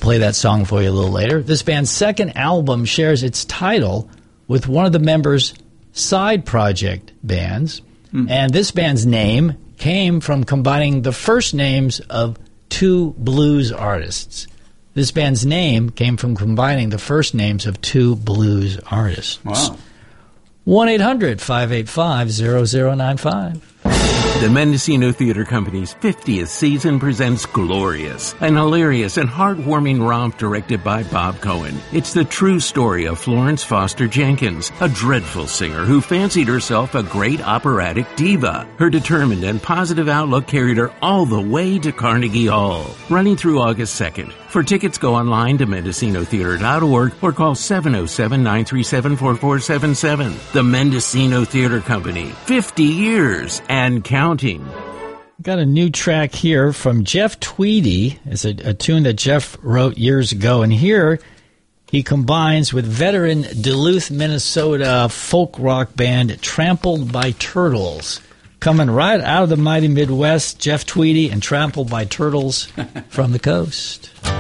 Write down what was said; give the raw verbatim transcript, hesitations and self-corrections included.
play that song for you a little later. This band's second album shares its title with one of the members' side project bands. Mm. And this band's name came from combining the first names of two blues artists. This band's name came from combining the first names of two blues artists. Wow. one eight hundred five eight five zero zero nine five. The Mendocino Theater Company's fiftieth season presents Glorious, an hilarious and heartwarming romp directed by Bob Cohen. It's the true story of Florence Foster Jenkins, a dreadful singer who fancied herself a great operatic diva. Her determined and positive outlook carried her all the way to Carnegie Hall. Running through August second. For tickets, go online to mendocino theater dot org or call seven oh seven, nine three seven, four four seven seven. The Mendocino Theater Company, fifty years and counting. Got a new track here from Jeff Tweedy. It's a, a tune that Jeff wrote years ago, and here he combines with veteran Duluth, Minnesota folk rock band Trampled by Turtles. Coming right out of the mighty Midwest, Jeff Tweedy and Trampled by Turtles from the coast.